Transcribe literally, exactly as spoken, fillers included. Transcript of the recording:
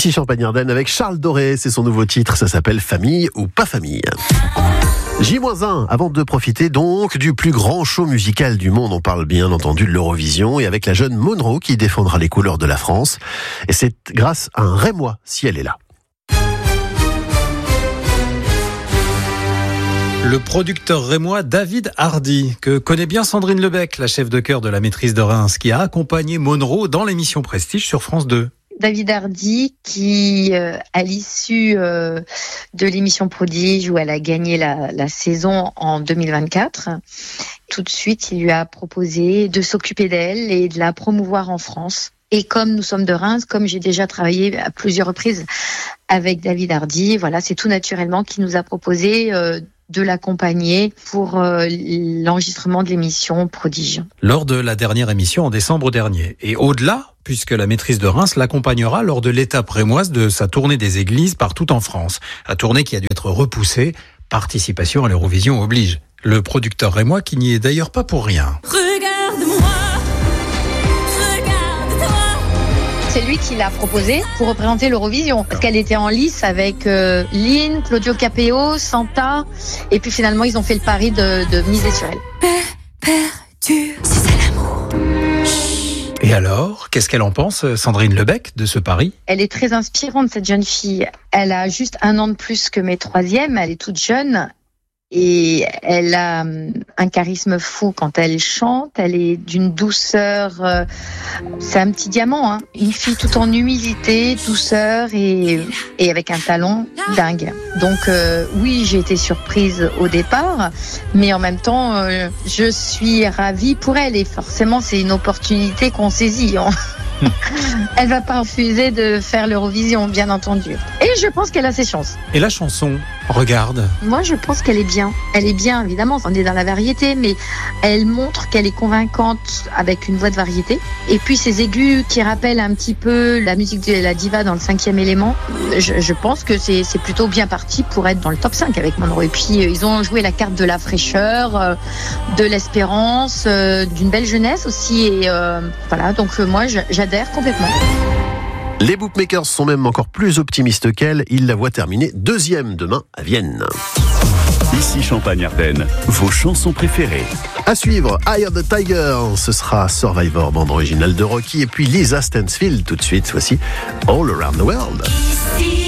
Ici Champagne-Ardenne avec Charles Doré, c'est son nouveau titre, ça s'appelle Famille ou pas famille. J un, avant de profiter donc du plus grand show musical du monde, on parle bien entendu de l'Eurovision, et avec la jeune Monroe qui défendra les couleurs de la France. Et c'est grâce à un Rémois si elle est là. Le producteur rémois David Hardy, que connaît bien Sandrine Lebec, la chef de chœur de la Maîtrise de Reims, qui a accompagné Monroe dans l'émission Prestige sur France deux. David Hardy, qui, euh, à l'issue euh, de l'émission Prodige, où elle a gagné la, la saison en deux mille vingt-quatre, tout de suite, il lui a proposé de s'occuper d'elle et de la promouvoir en France. Et comme nous sommes de Reims, comme j'ai déjà travaillé à plusieurs reprises avec David Hardy, voilà, c'est tout naturellement qu'il nous a proposé euh, de l'accompagner pour euh, l'enregistrement de l'émission Prodige. Lors de la dernière émission en décembre dernier. Et au-delà, puisque la Maîtrise de Reims l'accompagnera lors de l'étape rémoise de sa tournée des églises partout en France. La tournée qui a dû être repoussée, participation à l'Eurovision oblige. Le producteur rémois qui n'y est d'ailleurs pas pour rien. Regarde-moi, regarde-toi. C'est lui qui l'a proposé pour représenter l'Eurovision. Parce qu'elle était en lice avec euh, Lynn, Claudio Capéo, Santa. Et puis finalement, ils ont fait le pari de, de miser sur elle. Perdu, c'est ça l'amour. Et alors, qu'est-ce qu'elle en pense, Sandrine Lebec, de ce pari ? Elle est très inspirante, cette jeune fille. Elle a juste un an de plus que mes troisièmes. Elle est toute jeune. Et elle a un charisme fou quand elle chante. Elle est d'une douceur. Euh, c'est un petit diamant, hein. Une fille tout en humilité, douceur et, et avec un talent dingue. Donc euh, oui, j'ai été surprise au départ, mais en même temps, euh, je suis ravie pour elle. Et forcément, c'est une opportunité qu'on saisit. Hein. Elle va pas refuser de faire l'Eurovision, bien entendu. Et je pense qu'elle a ses chances. Et la chanson, regarde. Moi, je pense qu'elle est bien. Elle est bien, évidemment. On est dans la variété, mais elle montre qu'elle est convaincante avec une voix de variété. Et puis, ces aigus qui rappellent un petit peu la musique de la diva dans le cinquième élément, je, je pense que c'est, c'est plutôt bien parti pour être dans le top cinq avec Monroe. Et puis, ils ont joué la carte de la fraîcheur, de l'espérance, d'une belle jeunesse aussi. Et euh, voilà, donc moi, j'adhère complètement. Les bookmakers sont même encore plus optimistes qu'elle. Ils la voient terminer deuxième demain à Vienne. Ici Champagne-Ardenne, vos chansons préférées. À suivre, Eye of the Tiger, ce sera Survivor, bande originale de Rocky, et puis Lisa Stansfield tout de suite, voici All Around the World. Ici